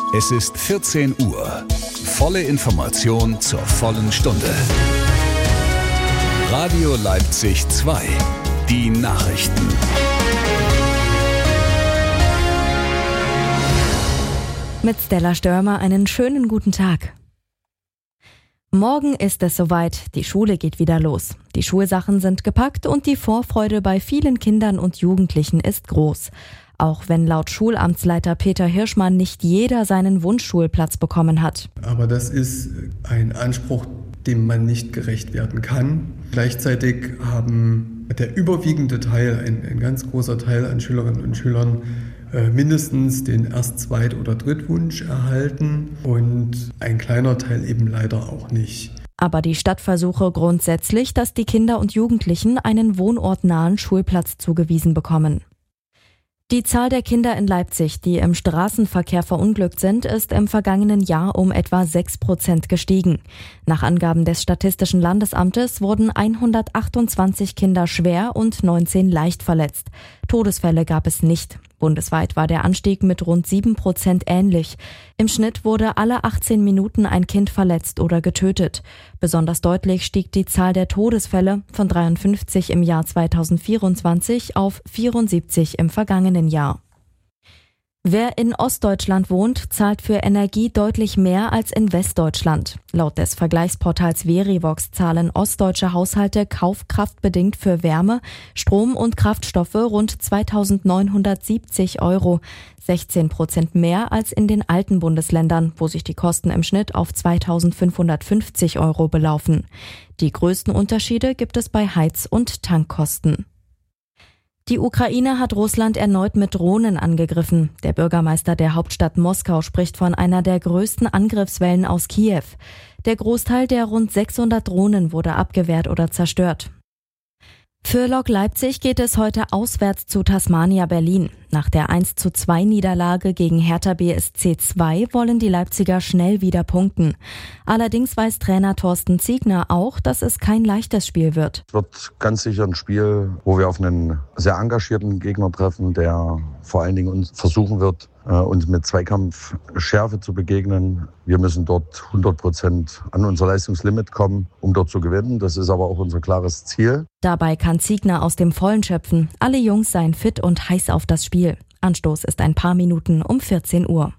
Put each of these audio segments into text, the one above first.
Es ist 14 Uhr. Volle Information zur vollen Stunde. Radio Leipzig 2. Die Nachrichten. Mit Stella Störmer einen schönen guten Tag. Morgen ist es soweit, die Schule geht wieder los. Die Schulsachen sind gepackt und die Vorfreude bei vielen Kindern und Jugendlichen ist groß. Auch wenn laut Schulamtsleiter Peter Hirschmann nicht jeder seinen Wunschschulplatz bekommen hat. Aber das ist ein Anspruch, dem man nicht gerecht werden kann. Gleichzeitig haben der überwiegende Teil, ein ganz großer Teil an Schülerinnen und Schülern mindestens den Erst-, Zweit- oder Drittwunsch erhalten und ein kleiner Teil eben leider auch nicht. Aber die Stadt versuche grundsätzlich, dass die Kinder und Jugendlichen einen wohnortnahen Schulplatz zugewiesen bekommen. Die Zahl der Kinder in Leipzig, die im Straßenverkehr verunglückt sind, ist im vergangenen Jahr um etwa 6% gestiegen. Nach Angaben des Statistischen Landesamtes wurden 128 Kinder schwer und 19 leicht verletzt. Todesfälle gab es nicht. Bundesweit war der Anstieg mit rund 7% ähnlich. Im Schnitt wurde alle 18 Minuten ein Kind verletzt oder getötet. Besonders deutlich stieg die Zahl der Todesfälle von 53 im Jahr 2024 auf 74 im vergangenen Jahr. Wer in Ostdeutschland wohnt, zahlt für Energie deutlich mehr als in Westdeutschland. Laut des Vergleichsportals Verivox zahlen ostdeutsche Haushalte kaufkraftbedingt für Wärme, Strom und Kraftstoffe rund 2.970 €, 16% mehr als in den alten Bundesländern, wo sich die Kosten im Schnitt auf 2.550 € belaufen. Die größten Unterschiede gibt es bei Heiz- und Tankkosten. Die Ukraine hat Russland erneut mit Drohnen angegriffen. Der Bürgermeister der Hauptstadt Moskau spricht von einer der größten Angriffswellen aus Kiew. Der Großteil der rund 600 Drohnen wurde abgewehrt oder zerstört. Für Lok Leipzig geht es heute auswärts zu Tasmania Berlin. Nach der 1:2 Niederlage gegen Hertha BSC 2 wollen die Leipziger schnell wieder punkten. Allerdings weiß Trainer Thorsten Ziegner auch, dass es kein leichtes Spiel wird. Es wird ganz sicher ein Spiel, wo wir auf einen sehr engagierten Gegner treffen, der vor allen Dingen uns versuchen wird, uns mit Zweikampfschärfe zu begegnen. Wir müssen dort 100% an unser Leistungslimit kommen, um dort zu gewinnen. Das ist aber auch unser klares Ziel. Dabei kann Ziegner aus dem Vollen schöpfen. Alle Jungs seien fit und heiß auf das Spiel. Anstoß ist ein paar Minuten um 14 Uhr.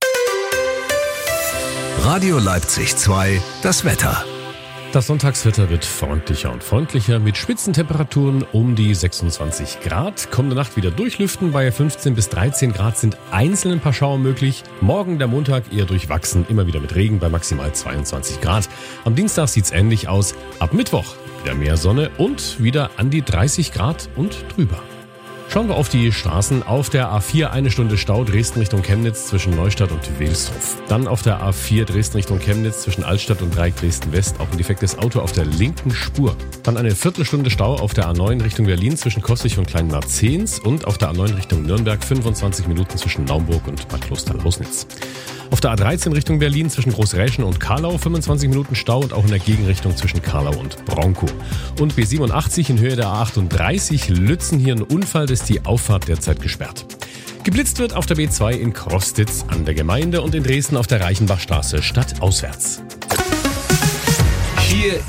Radio Leipzig 2, das Wetter. Das Sonntagswetter wird freundlicher und freundlicher mit Spitzentemperaturen um die 26 Grad. Kommende Nacht wieder durchlüften. Bei 15 bis 13 Grad sind einzeln ein paar Schauer möglich. Morgen der Montag eher durchwachsen, immer wieder mit Regen bei maximal 22 Grad. Am Dienstag sieht's ähnlich aus. Ab Mittwoch wieder mehr Sonne und wieder an die 30 Grad und drüber. Schauen wir auf die Straßen. Auf der A4 eine Stunde Stau Dresden Richtung Chemnitz zwischen Neustadt und Welsdorf. Dann auf der A4 Dresden Richtung Chemnitz zwischen Altstadt und Dreieck Dresden-West auch ein defektes Auto auf der linken Spur. Dann eine Viertelstunde Stau auf der A9 Richtung Berlin zwischen Kostig und Kleinmarzens und auf der A9 Richtung Nürnberg 25 Minuten zwischen Naumburg und Bad Kloster-Lausnitz. Auf der A13 Richtung Berlin zwischen Großräschen und Karlau 25 Minuten Stau und auch in der Gegenrichtung zwischen Karlau und Bronkow. Und B87 in Höhe der A38 Lützen hier ein Unfall, ist die Auffahrt derzeit gesperrt. Geblitzt wird auf der B2 in Krostitz an der Gemeinde und in Dresden auf der Reichenbachstraße stadtauswärts. Hier